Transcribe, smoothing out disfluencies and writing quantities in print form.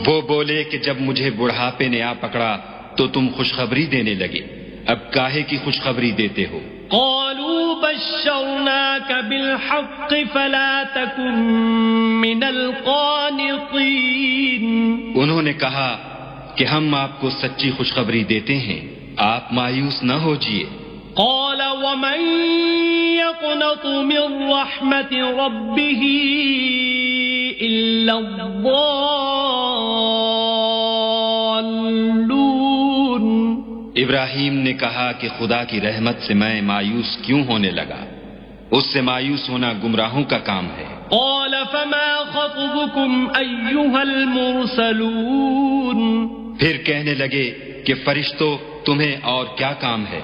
वो बोले कि जब मुझे बुढ़ापे ने आ पकड़ा तो तुम खुशखबरी देने लगे, अब काहे की खुशखबरी देते हो? क़ालू बश्शरनाक बिलहक़्क़ फला तकुन मिनल क़ानितीन। उन्होंने कहा कि हम आपको सच्ची खुशखबरी देते हैं, आप मायूस न होजिए। क़ाल वमन यक़नतु मिन रहमति रब्बिही इल्ला अद्दाल्लून। इब्राहीम ने कहा कि खुदा की रहमत से मैं मायूस क्यों होने लगा? उससे मायूस होना गुमराहों का काम है। क़ाल फमा ख़त्बुकुम अय्युहल मुरसलून। फिर कहने लगे कि फरिश्तों, तुम्हें और क्या काम है?